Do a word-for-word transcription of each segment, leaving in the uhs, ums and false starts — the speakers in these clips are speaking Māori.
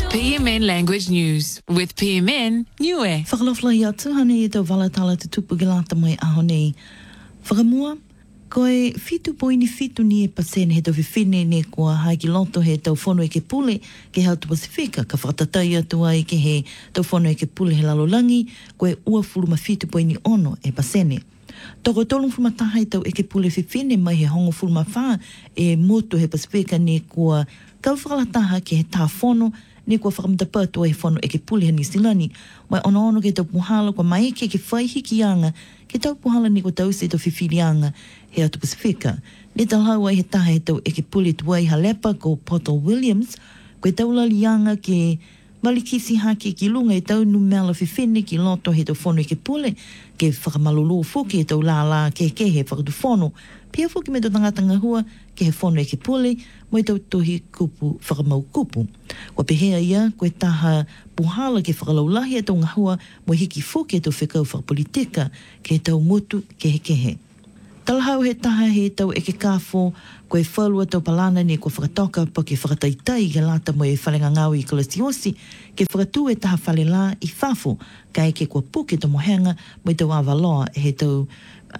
P M N Language News with P M N Niue. Whakalofla i atu hane i tau walatala te tupu gilata mai aho nei. Whakamua, koe fitu poini fitu ni e pasene he tau whiwhine ne kua haiki loto he tau whono e ke pule ke hautu Pasifika. Ka whakatatai atu ai ke he tau whono e ke pule he lalolangi, koe ua fulu ma fitu poini ono e pasene. Toko tolong fulu mataha i tau e ke pule whiwhine mai he hongo fulu ma wha e moto he Pasifika ne kua kau whakalataha ke he tā whono ne kua whakamatapatua he whono e ke pule he nisilani. Mai ono ono ke tau puhala kua mai ke ke whaihiki anga ke tau puhala ni kua tau se tau whiwhirianga he atu Pasifika. Ne tau hawa he taha he tau e ke pule tuai halepa ko Poto Williams koe tau lalianga ke malikisi hake ki lunga e tau numela whiwhine ki loto he tau whono e ke pule ke whakamalolo fuki e tau lala ke ke he whakatu whono. Pia fuki me tau tangatanga hua ke he whono e ke pule mo i tau tohi kupu whakamau kupu. Kua pehea ia koe taha puhala ke whakalaulahi e tau ngahua mo hiki fuki e tau whekau whakapolitika ke he tau mutu ke he kehe. Talahau he taha he tau e ke kāwho koe whalua tau palana ni kua whakatoka pa ke whakataitai ke lata mo e whalenga ngau i Kalasiosi ke whakatu e taha whale la i whafo ka e ke kua puke tau mohenga mo i tau awaloa he tau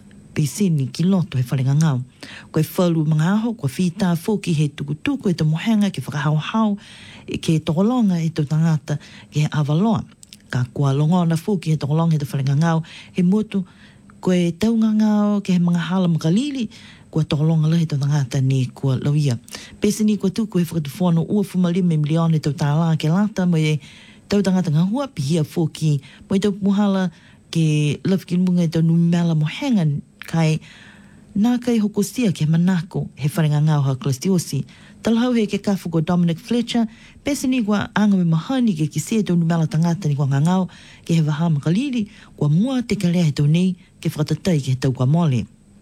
pesini ki loto he whalenga ngau. Koe whalu mga aho kua whita fōki he tukutuku e tau mohenga ke whakahauhau e ke tokolonga e tau tangata ke he awaloa. Ka kua longona fōki he tokolonga he tau whalenga ngau he motu koe taunga ngao ke he mga hala makalili kua tokolonga lahi tau tangata ni kua lauia. Pese ni kua tuku he whakatu whono ua fumalime milione tau tāla ke lata mo e tau tangata ngā hua pihia fōki mo e tau muhala ke lafkin munga e tau numela mohenga kai nā kai hokosia ke manako he wharenga ngao ha Kalasiosi. Talahau he ke kafu ko Dominic Fletcher, pese ni kua anga me mahani ke ki se tau numela tangata ni kua ngangao ke he waha makalili kua mua te kalea he tau nei ke whakatatai ke he tau kua mole.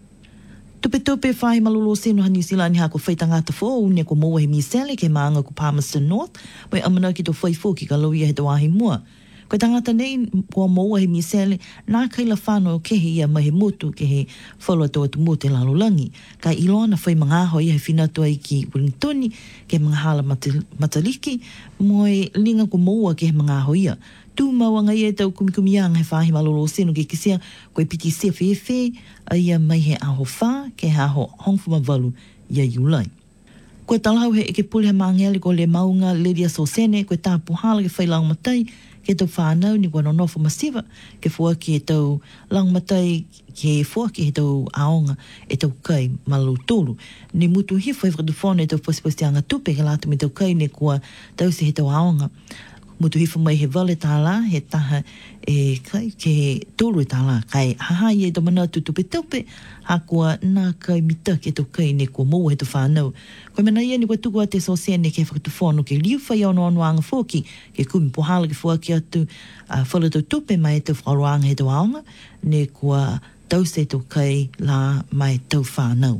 Tupe tupe whahi malolo seno ha New Zealand ha ko whai tangata fo une ko moa he misele ke maanga ko Palmerston North mai amana ki to whai fo ki ka lauia he tau ahi mua. Ko tangata nei ko moa he misele nā kaila whāno ke he ia mai he motu ke he whalua tau atu mote lalolangi. Ka iloana whai mga aho ia he whinatu ai ki Wellingtoni ke mga hala mataliki mo e linga ko moa ke he mga aho ia. Tu mawanga ia tau kumikumianga he whahi malolo seno ke kisia koe piti se whewhe a ia mai he aho wha ke he aho hongfuma walu ia iulai. Koe talahau he eke pule he maangeli ko le maunga Lydia Sosene koe tā puhala ke whai langmatai ke tau whanau ni kua nonofo masiva ke fuaki e tau langmatai ke fuaki e tau aonga e tau kai malu tolu. Ni mutu hifo e whakatufone e tau posiposianga tupe ke latu me tau kai ne kua tau se he tau aonga. Mutu hifo mai he vale tāla, he taha e kai ke tolu e tāla, kai haha i e to mana tu tupe tupe, ha kua nā kai mita ke tau kai ne kua moa he tu whanau. Koe mena ia ni kua tuku a te sosene ke whakatufono ke liu whai ono ono anga fōki, ke kumi pohala ke fuaki atu uh, whala tau tupe mai tau whakaroanga he tau aonga, ne kua tau se tau kai la mai tau whanau.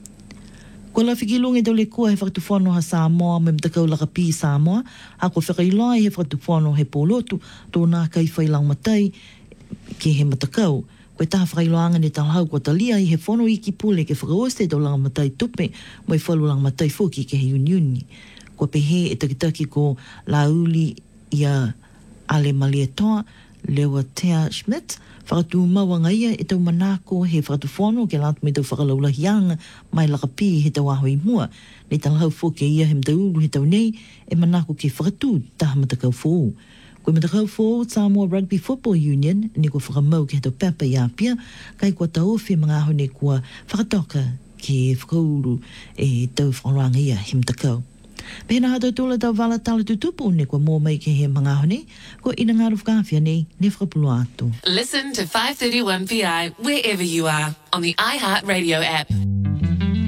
Ko la whikilunga tau le kua he whakatufono ha Samoa me mtakau laka pi Samoa, ha kua whakailai he whakatufono he polotu, tō nā kai whailang matai ke he matakau. Koe taha whakailoanga ne talhau kua talia i he whono iki pule ke whakaoste tau langa matai tupe, mo i whalu langa matai fōki ke he uniuni. Kua pehe e takitaki ko Lauli ia Ale Malietoa, Lewa Tea Schmidt, whakatu mawanga ia e tau manako he whakatu whono ke latu me tau whakalaulahianga mai lakapi he tau aho i mua. Ne talhau fōke ia he mtaulu he tau nei e manako ke whakatu taha matakau fōu. Koe matakau fōu Samoa Rugby Football Union ni kua whakamau ke he tau pepa i apia kai kua tau whi mga aho ne kua whakatoka ke whakauru e tau whakaranga ia he mtakau. Pena hata tula tau wala tala tutupu ne kua mō mai ke he mga aho ne, ko ina ngā rufkawhia ne ne whakapulu atu. Listen to five thirty-one P I wherever you are on the iHeart Radio app.